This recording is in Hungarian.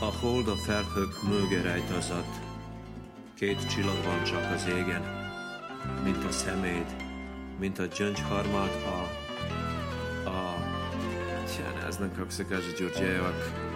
A hold a felhők mögé rejtőzött, 2 csillag van csak az égen, mint a szeméd, mint a gyöngyharmad a... Tján, ez nem kako se kaže Đurđevac.